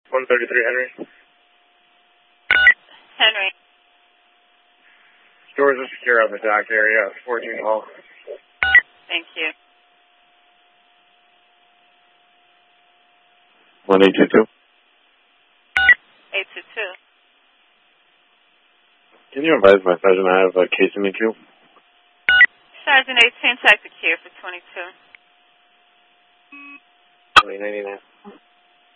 133 Henry. Henry. Doors are secure on the dock area, 14 Hall. Thank you. 1822. 822. Can you advise my sergeant I have a case in the queue? Sergeant 18, type the queue for 22. 2099.